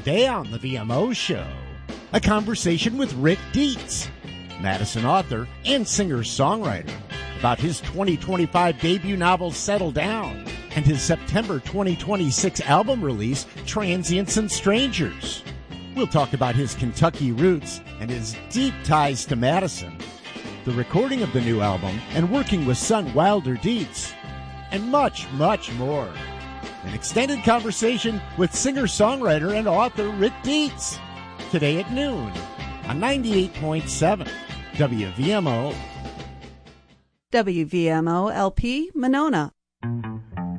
Today on the VMO Show, a conversation with Rick Dietz, Madison author and singer-songwriter, about his 2025 debut novel Settle Down and his September 2026 album release Transients and Strangers. We'll talk about his Kentucky roots and his deep ties to Madison, the recording of the new album and working with son Wilder Dietz, and much, much more. An extended conversation with singer-songwriter and author Rick Dietz. Today at noon on 98.7 WVMO. WVMO LP Monona.